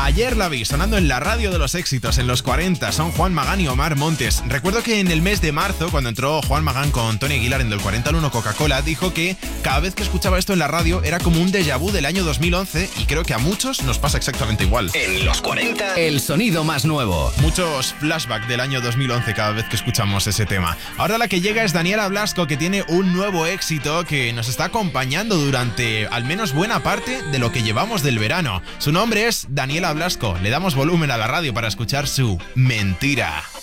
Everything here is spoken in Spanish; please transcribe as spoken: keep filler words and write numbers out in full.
Ayer la vi sonando en la radio de los éxitos, en los cuarenta. Son Juan Magán y Omar Montes. Recuerdo que en el mes de marzo, cuando entró Juan Magán con Tony Aguilar en el cuarenta al uno Coca-Cola, dijo que cada vez que escuchaba esto en la radio era como un déjà vu del año dos mil once, y creo que a muchos nos pasa exactamente igual. En los cuarenta, el sonido más nuevo. Muchos flashbacks del año dos mil once cada vez que escuchamos ese tema. Ahora la que llega es Daniela Blasco, que tiene un nuevo éxito que nos está acompañando durante al menos buena parte de lo que llevamos del verano. Su nombre es Daniela Blasco. Le damos volumen a la radio para escuchar su Mentira.